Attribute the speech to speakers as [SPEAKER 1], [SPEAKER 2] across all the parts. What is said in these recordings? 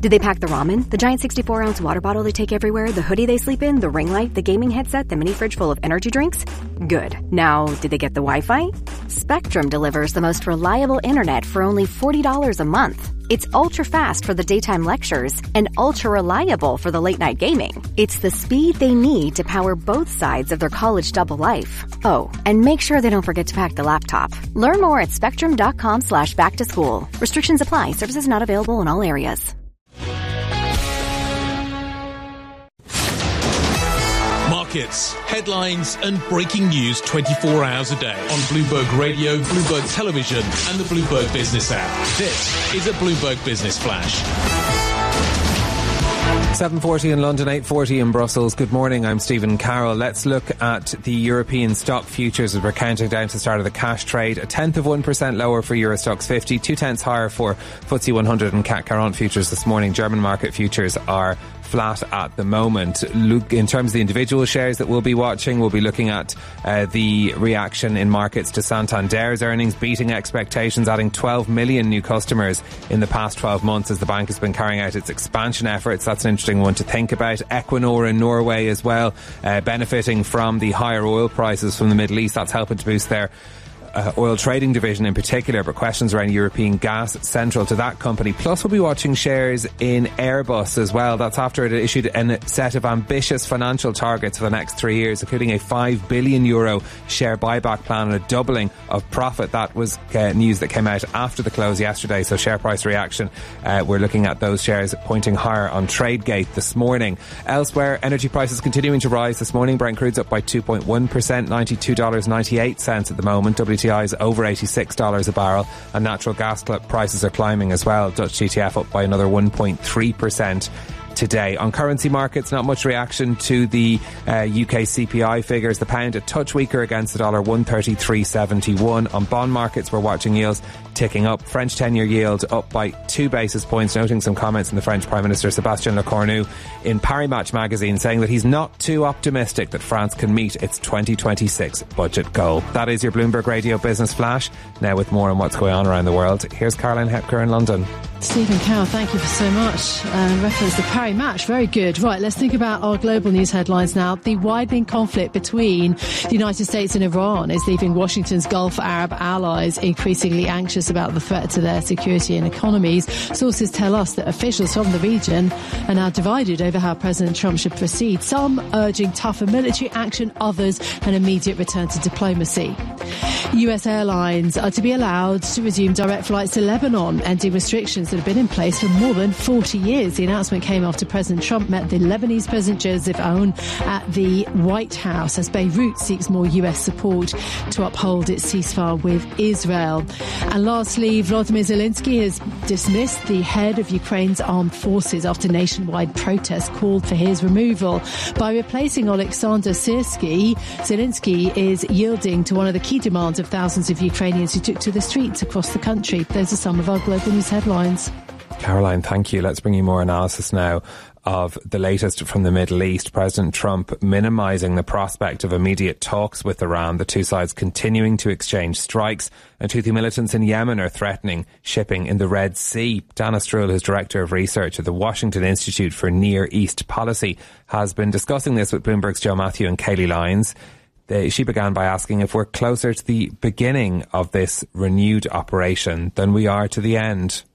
[SPEAKER 1] Did they pack the ramen, the giant 64-ounce water bottle they take everywhere, the hoodie they sleep in, the ring light, the gaming headset, the mini fridge full of energy drinks? Good. Now, did they get the Wi-Fi? Spectrum delivers the most reliable internet for only $40 a month. It's ultra-fast for the daytime lectures and ultra-reliable for the late-night gaming. It's the speed they need to power both sides of their college double life. Oh, and make sure they don't forget to pack the laptop. Learn more at spectrum.com/back-to-school. Restrictions apply. Services not available in all areas.
[SPEAKER 2] Markets, headlines and breaking news 24 hours a day on Bloomberg Radio, Bloomberg Television and the Bloomberg Business app. This is a Bloomberg Business Flash.
[SPEAKER 3] 7:40 in London, 8:40 in Brussels. Good morning, I'm Stephen Carroll. Let's look at the European stock futures as we're counting down to the start of the cash trade. 1/10% lower for Euro Stoxx 50, 0.2 higher for FTSE 100 and CAC 40 futures this morning. German market futures are flat at the moment. Look, in terms of the individual shares that we'll be watching, we'll be looking at the reaction in markets to Santander's earnings, beating expectations, adding 12 million new customers in the past 12 months as the bank has been carrying out its expansion efforts. That's an interesting one to think about. Equinor in Norway as well, benefiting from the higher oil prices from the Middle East. That's helping to boost their oil trading division in particular, but questions around European gas central to that company. Plus, we'll be watching shares in Airbus as well. That's after it issued a set of ambitious financial targets for the next 3 years, including a €5 billion share buyback plan and a doubling of profit. That was news that came out after the close yesterday, so share price reaction. We're looking at those shares pointing higher on TradeGate this morning. Elsewhere, energy prices continuing to rise this morning. Brent crude's up by 2.1%, $92.98 at the moment. WTI is over $86 a barrel, and natural gas prices are climbing as well. Dutch TTF up by another 1.3% today. On currency markets, not much reaction to the UK CPI figures. The pound a touch weaker against the dollar, 133.71. On bond markets, we're watching yields ticking up. French 10-year yield up by 2 basis points, noting some comments from the French Prime Minister Sébastien Lecornu in Paris Match magazine saying that he's not too optimistic that France can meet its 2026 budget goal. That is your Bloomberg Radio Business Flash. Now with more on what's going on around the world, here's Caroline Hepker in London.
[SPEAKER 4] Stephen Carroll, thank you for so much. Reference to Paris Match, very good. Right, let's think about our global news headlines now. The widening conflict between the United States and Iran is leaving Washington's Gulf Arab allies increasingly anxious about the threat to their security and economies. Sources tell us that officials from the region are now divided over how President Trump should proceed. Some urging tougher military action, others an immediate return to diplomacy. US airlines are to be allowed to resume direct flights to Lebanon, ending restrictions that have been in place for more than 40 years. The announcement came after President Trump met the Lebanese President Joseph Aoun at the White House as Beirut seeks more US support to uphold its ceasefire with Israel. And lastly, Volodymyr Zelensky has dismissed the head of Ukraine's armed forces after nationwide protests called for his removal. By replacing Oleksandr Syrsky, Zelensky is yielding to one of the key demands of thousands of Ukrainians who took to the streets across the country. Those are some of our global news headlines.
[SPEAKER 3] Caroline, thank you. Let's bring you more analysis now of the latest from the Middle East. President Trump minimising the prospect of immediate talks with Iran, the two sides continuing to exchange strikes, and Houthi militants in Yemen are threatening shipping in the Red Sea. Dana Struhl, who's Director of Research at the Washington Institute for Near East Policy, has been discussing this with Bloomberg's Joe Matthew and Kayleigh Lyons. She began by asking if we're closer to the beginning of this renewed operation than we are to the end.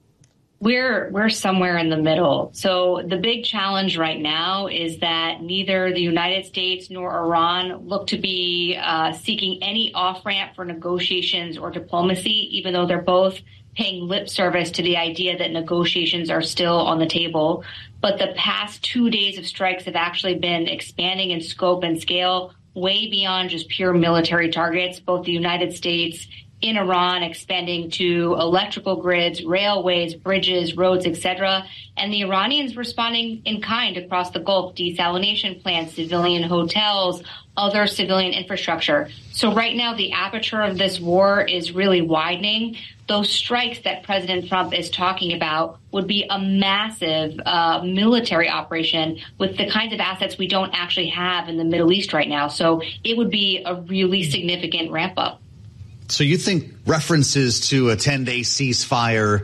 [SPEAKER 5] We're somewhere in the middle. So the big challenge right now is that neither the United States nor Iran look to be seeking any off-ramp for negotiations or diplomacy, even though they're both paying lip service to the idea that negotiations are still on the table. But the past 2 days of strikes have actually been expanding in scope and scale way beyond just pure military targets. Both the United States in Iran expanding to electrical grids, railways, bridges, roads, etc., and the Iranians responding in kind across the Gulf, desalination plants, civilian hotels, other civilian infrastructure. So right now, the aperture of this war is really widening. Those strikes that President Trump is talking about would be a massive military operation with the kinds of assets we don't actually have in the Middle East right now. So it would be a really significant ramp up.
[SPEAKER 6] So you think references to a 10-day ceasefire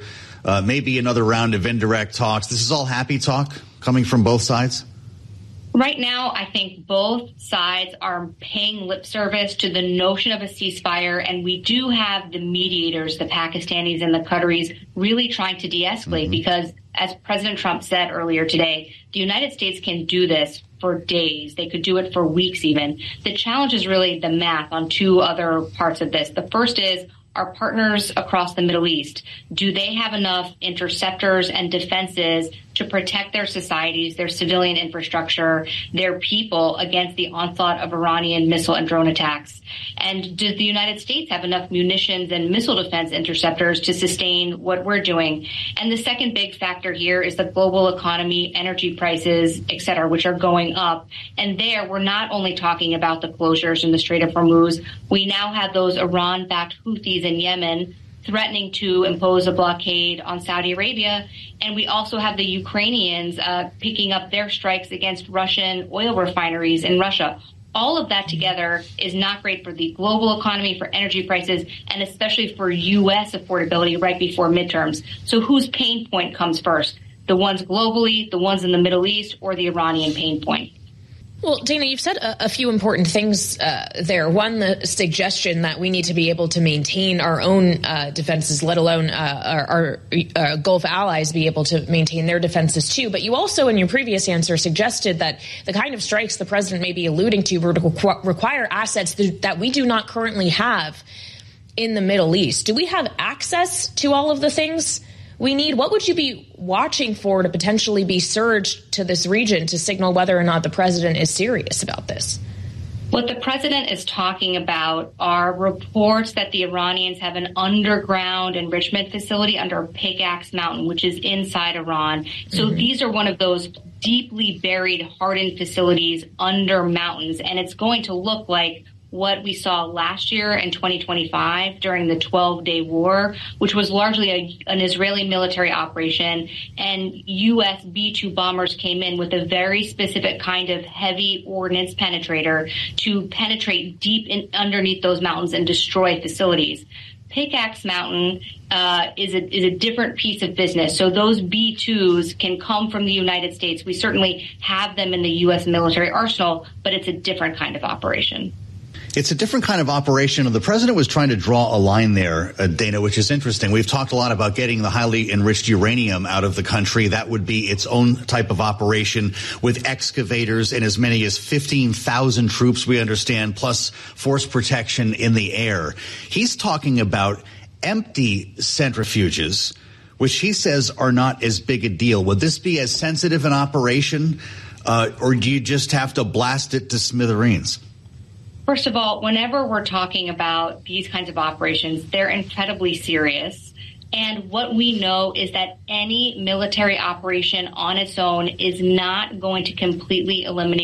[SPEAKER 6] maybe another round of indirect talks. This is all happy talk coming from both sides?
[SPEAKER 5] Right now, I think both sides are paying lip service to the notion of a ceasefire, and we do have the mediators, the Pakistanis and the Qataris, really trying to de-escalate because, as President Trump said earlier today, the United States can do this for days. They could do it for weeks even. The challenge is really the math on two other parts of this. The first is, our partners across the Middle East, do they have enough interceptors and defenses to protect their societies, their civilian infrastructure, their people against the onslaught of Iranian missile and drone attacks? And does the United States have enough munitions and missile defense interceptors to sustain what we're doing? And the second big factor here is the global economy, energy prices, et cetera, which are going up. And there, we're not only talking about the closures in the Strait of Hormuz. We now have those Iran-backed Houthis in Yemen threatening to impose a blockade on Saudi Arabia. And we also have the Ukrainians picking up their strikes against Russian oil refineries in Russia. All of that together is not great for the global economy, for energy prices, and especially for U.S. affordability right before midterms. So whose pain point comes first? The ones globally, the ones in the Middle East, or the Iranian pain point?
[SPEAKER 7] Well, Dana, you've said a few important things there. One, the suggestion that we need to be able to maintain our own defenses, let alone our Gulf allies be able to maintain their defenses too. But you also, in your previous answer, suggested that the kind of strikes the president may be alluding to would require assets that we do not currently have in the Middle East. Do we have access to all of the things we need? What would you be watching for to potentially be surged to this region to signal whether or not the president is serious about this?
[SPEAKER 5] What the president is talking about are reports that the Iranians have an underground enrichment facility under Pickaxe Mountain, which is inside Iran. So these are one of those deeply buried, hardened facilities under mountains, and it's going to look like what we saw last year in 2025 during the 12-day war, which was largely an Israeli military operation, and U.S. B-2 bombers came in with a very specific kind of heavy ordnance penetrator to penetrate deep underneath those mountains and destroy facilities. Pickaxe Mountain is a different piece of business. So those B-2s can come from the United States. We certainly have them in the U.S. military arsenal, but it's a different kind of operation.
[SPEAKER 6] It's a different kind of operation. The president was trying to draw a line there, Dana, which is interesting. We've talked a lot about getting the highly enriched uranium out of the country. That would be its own type of operation with excavators and as many as 15,000 troops, we understand, plus force protection in the air. He's talking about empty centrifuges, which he says are not as big a deal. Would this be as sensitive an operation, or do you just have to blast it to smithereens?
[SPEAKER 5] First of all, whenever we're talking about these kinds of operations, they're incredibly serious. And what we know is that any military operation on its own is not going to completely eliminate